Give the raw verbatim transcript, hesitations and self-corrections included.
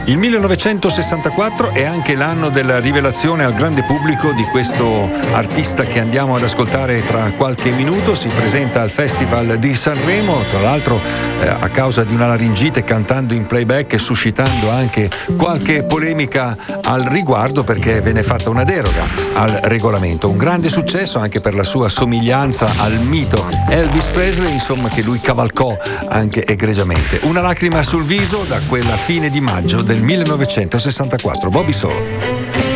Il millenovecentosessantaquattro è anche l'anno della rivelazione al grande pubblico di questo artista che andiamo ad ascoltare tra qualche minuto. Si presenta al Festival di Sanremo, tra l'altro eh, a causa di una laringite, cantando in playback e suscitando anche qualche polemica al riguardo, perché venne fatta una deroga al regolamento. Un grande successo anche per la sua somiglianza al mito Elvis Presley, insomma, che lui cavalcò anche egregiamente. Una lacrima sul viso da quella fine di maggio del millenovecentosessantaquattro. Bobby Solo.